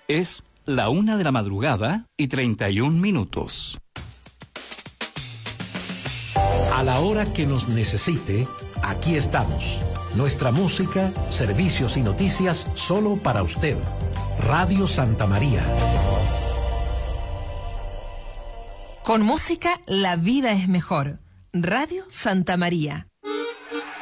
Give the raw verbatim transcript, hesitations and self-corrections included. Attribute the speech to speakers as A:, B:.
A: Es la una de la madrugada y treinta y un minutos.
B: A la hora que nos necesite, aquí estamos. Nuestra música, servicios y noticias solo para usted. Radio Santa María.
C: Con música, la vida es mejor. Radio Santa María.